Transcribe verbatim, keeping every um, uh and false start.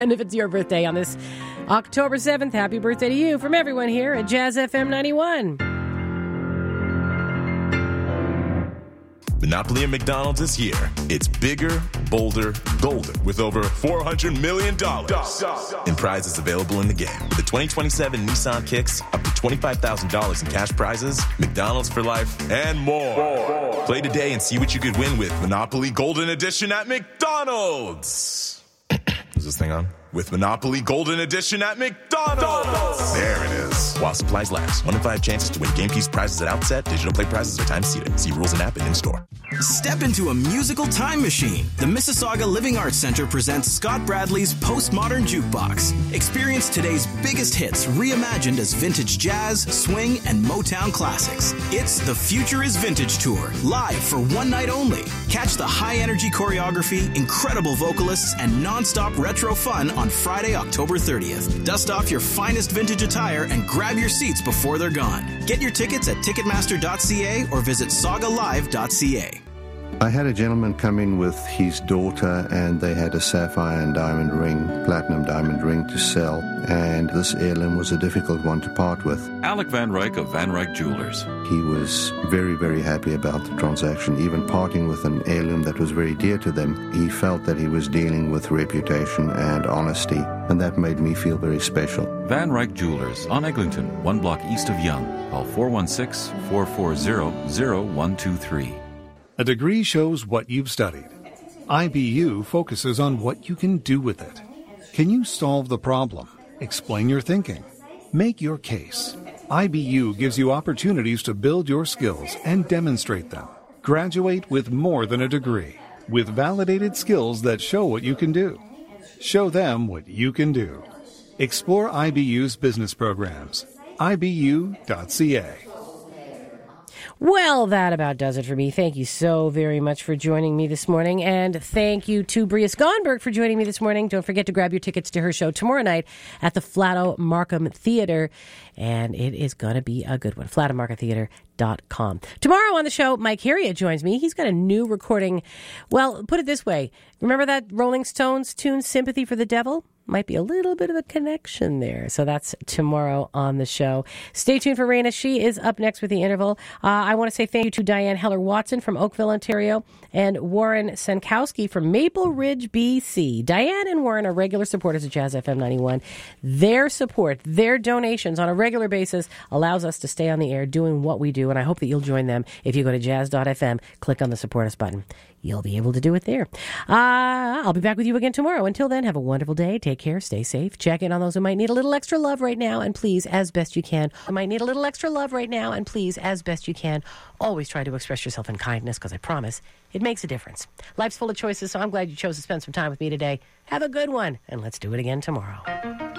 And if it's your birthday on this October seventh, happy birthday to you from everyone here at Jazz F M ninety-one. Monopoly and McDonald's is here. It's bigger, bolder, golden, with over four hundred million dollars in prizes available in the game. With the twenty twenty-seven Nissan Kicks, up to twenty-five thousand dollars in cash prizes, McDonald's for life, and more. Play today and see what you could win with Monopoly Golden Edition at McDonald's. Is this thing on? With Monopoly Golden Edition at McDonald's. There it is. While supplies last. One in five chances to win game piece prizes at outset. Digital play prizes are time seated. See rules and app and in-store. Step into a musical time machine. The Mississauga Living Arts Center presents Scott Bradley's Postmodern Jukebox. Experience today's biggest hits reimagined as vintage jazz, swing, and Motown classics. It's the Future is Vintage Tour, live for one night only. Catch the high-energy choreography, incredible vocalists, and non-stop retro fun on Friday, October thirtieth. Dust off your finest vintage attire and grab your seats before they're gone. Get your tickets at ticketmaster dot c a or visit saga live dot c a. I had a gentleman come in with his daughter, and they had a sapphire and diamond ring, platinum diamond ring to sell, and this heirloom was a difficult one to part with. Alec Van Ryk of Van Ryk Jewelers. He was very, very happy about the transaction, even parting with an heirloom that was very dear to them. He felt that he was dealing with reputation and honesty, and that made me feel very special. Van Ryk Jewelers on Eglinton, one block east of Yonge. Call four one six, four four zero, zero one two three. A degree shows what you've studied. I B U focuses on what you can do with it. Can you solve the problem? Explain your thinking. Make your case. I B U gives you opportunities to build your skills and demonstrate them. Graduate with more than a degree, with validated skills that show what you can do. Show them what you can do. Explore I B U's business programs. I B U dot c a. Well, that about does it for me. Thank you so very much for joining me this morning. And thank you to Bria Skonberg for joining me this morning. Don't forget to grab your tickets to her show tomorrow night at the Flatto Markham Theatre. And it is going to be a good one. flatto markham theatre dot com. Tomorrow on the show, Mike Harriet joins me. He's got a new recording. Well, put it this way. Remember that Rolling Stones tune, Sympathy for the Devil? Might be a little bit of a connection there. So that's tomorrow on the show. Stay tuned for Raina. She is up next with The Interval. Uh, I want to say thank you to Diane Heller-Watson from Oakville, Ontario, and Warren Senkowski from Maple Ridge, B C. Diane and Warren are regular supporters of Jazz F M ninety-one. Their support, their donations on a regular basis allows us to stay on the air doing what we do, and I hope that you'll join them if you go to jazz dot f m, click on the Support Us button. You'll be able to do it there. Uh, I'll be back with you again tomorrow. Until then, have a wonderful day. Take care. Stay safe. Check in on those who might need a little extra love right now. And please, as best you can, who might need a little extra love right now. And please, as best you can, always try to express yourself in kindness, because I promise it makes a difference. Life's full of choices, so I'm glad you chose to spend some time with me today. Have a good one, and let's do it again tomorrow.